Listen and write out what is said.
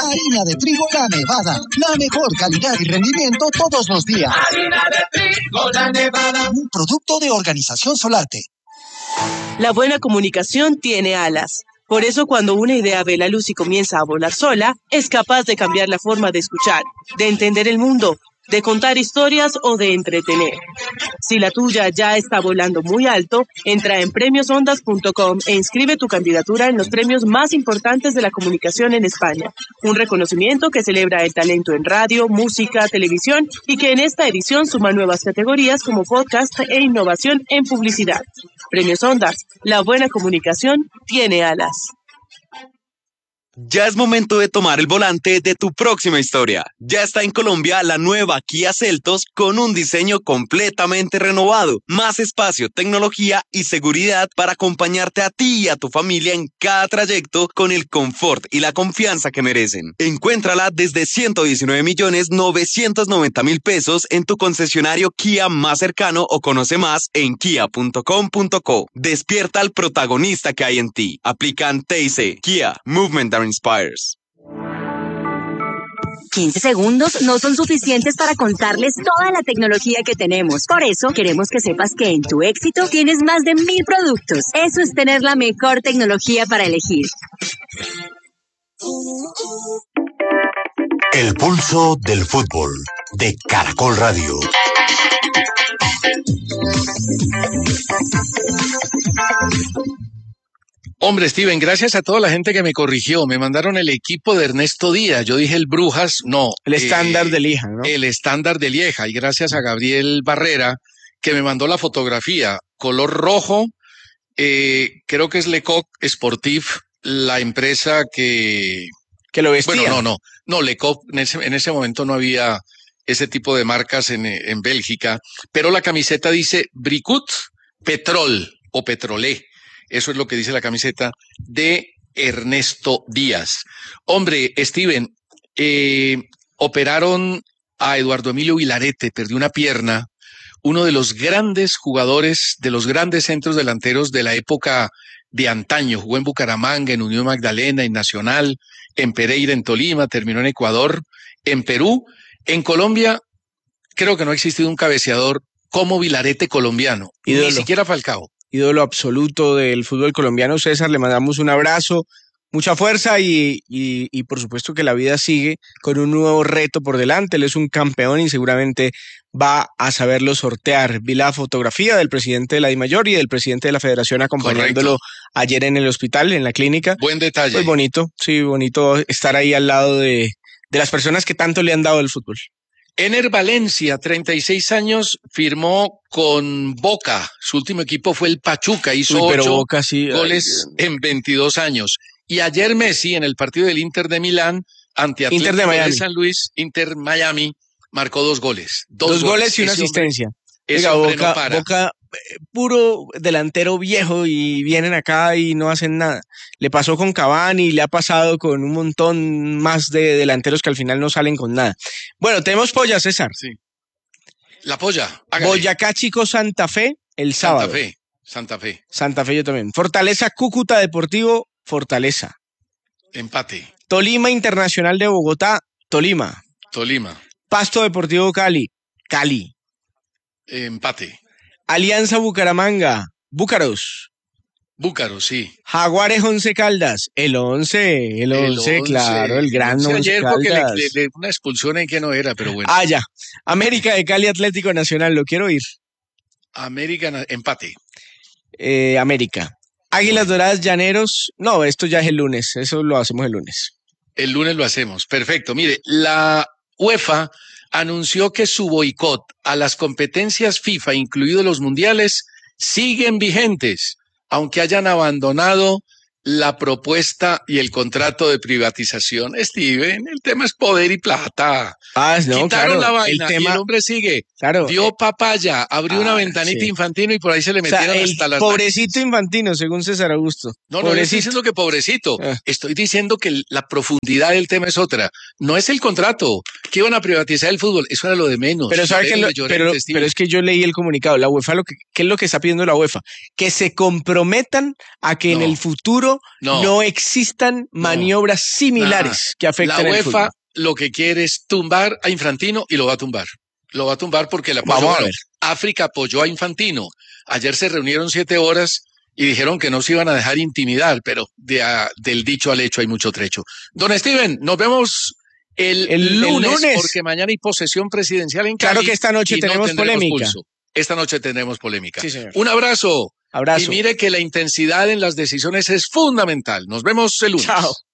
Harina de trigo La Nevada. La mejor calidad y rendimiento todos los días. Harina de trigo La Nevada. Un producto de Organización Solarte. La buena comunicación tiene alas. Por eso, cuando una idea ve la luz y comienza a volar sola, es capaz de cambiar la forma de escuchar, de entender el mundo, de contar historias o de entretener. Si la tuya ya está volando muy alto, entra en premiosondas.com e inscribe tu candidatura en los premios más importantes de la comunicación en España. Un reconocimiento que celebra el talento en radio, música, televisión y que en esta edición suma nuevas categorías como podcast e innovación en publicidad. Premios Ondas, la buena comunicación tiene alas. Ya es momento de tomar el volante de tu próxima historia. Ya está en Colombia la nueva Kia Seltos con un diseño completamente renovado, más espacio, tecnología y seguridad para acompañarte a ti y a tu familia en cada trayecto con el confort y la confianza que merecen. Encuéntrala desde 119.990.000 pesos en tu concesionario Kia más cercano o conoce más en kia.com.co. Despierta al protagonista que hay en ti. Aplican TIC. Kia, Movement that Inspires. 15 segundos no son suficientes para contarles toda la tecnología que tenemos. Por eso, queremos que sepas que en tu éxito tienes más de 1000 productos. Eso es tener la mejor tecnología para elegir. El pulso del fútbol de Caracol Radio. Hombre, Steven, gracias a toda la gente que me corrigió. Me mandaron el equipo de Ernesto Díaz. Yo dije el Brujas, no. El estándar de Lieja, ¿no? El estándar de Lieja. Y gracias a Gabriel Barrera, que me mandó la fotografía. Color rojo, creo que es Lecoq Sportif, la empresa que lo vestía. Bueno, no, Lecoq, en ese momento no había ese tipo de marcas en Bélgica. Pero la camiseta dice Bricut Petrol o Petrolé. Eso es lo que dice la camiseta de Ernesto Díaz. Hombre, Steven, operaron a Eduardo Emilio Vilarete, perdió una pierna, uno de los grandes jugadores, de los grandes centros delanteros de la época de antaño. Jugó en Bucaramanga, en Unión Magdalena, en Nacional, en Pereira, en Tolima, terminó en Ecuador, en Perú. En Colombia, creo que no ha existido un cabeceador como Vilarete colombiano, ni siquiera Falcao. Ídolo absoluto del fútbol colombiano. César, le mandamos un abrazo, mucha fuerza y por supuesto que la vida sigue con un nuevo reto por delante. Él es un campeón y seguramente va a saberlo sortear. Vi la fotografía del presidente de la DIMAYOR y del presidente de la Federación acompañándolo ayer en el hospital, en la clínica. Buen detalle. Pues bonito, sí, bonito estar ahí al lado de las personas que tanto le han dado el fútbol. Ener Valencia, 36 años, firmó con Boca. Su último equipo fue el Pachuca. Hizo 8 goles en 22 años. Y ayer Messi, en el partido del Inter de Milán, ante Atlético de San Luis, Inter Miami, marcó 2 goles. Dos goles y una asistencia. Oiga, Boca, puro delantero viejo y vienen acá y no hacen nada. Le pasó con Cavani, le ha pasado con un montón más de delanteros que al final no salen con nada. Bueno, tenemos polla, César. Sí. La polla. Hágale. Boyacá Chico Santa Fe el sábado. Santa Fe. Santa Fe yo también. Fortaleza Cúcuta Deportivo, Fortaleza. Empate. Tolima Internacional de Bogotá, Tolima. Pasto Deportivo Cali. Empate. Alianza Bucaramanga, Búcaros, sí. Jaguares 11 Caldas, el 11, claro, el gran 11 ayer Caldas. Porque le una expulsión en que no era, pero bueno. Ya. América de Cali Atlético Nacional, lo quiero ir. Empate. América. Águilas Doradas Llaneros, no, esto ya es el lunes, eso lo hacemos el lunes. El lunes lo hacemos, perfecto. Mire, la UEFA anunció que su boicot a las competencias FIFA, incluidos los mundiales, siguen vigentes, aunque hayan abandonado la propuesta y el contrato de privatización. Steven, el tema es poder y plata. Quitaron la vaina y el hombre sigue. Dio papaya, abrió una ventanita Infantino y por ahí se le metieron hasta las... Pobrecito Infantino, según César Augusto. No estoy diciendo que pobrecito. Estoy diciendo que la profundidad del tema es otra. No es el contrato. Que iban a privatizar el fútbol. Eso era lo de menos. Pero es que yo leí el comunicado. La UEFA, ¿qué es lo que está pidiendo la UEFA? Que se comprometan a que en el futuro futuro no existan maniobras similares que afecten la el fútbol. UEFA lo que quiere es tumbar a Infantino y lo va a tumbar. Lo va a tumbar porque la apoyó. Vamos a ver. África apoyó a Infantino. Ayer se reunieron 7 horas y dijeron que no se iban a dejar intimidar, pero del dicho al hecho hay mucho trecho. Don Steven, nos vemos el lunes, porque mañana hay posesión presidencial en Cali. Claro que esta noche tenemos polémica. Pulso. Esta noche tendremos polémica. Sí, señor. Un abrazo. Abrazo. Y mire que la intensidad en las decisiones es fundamental. Nos vemos el lunes. Chao.